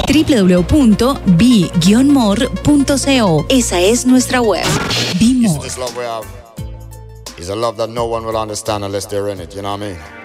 www.be-more.co. Esa es nuestra web. Be More. This love we have is a love that no one will understand unless they're in it, you know what I mean?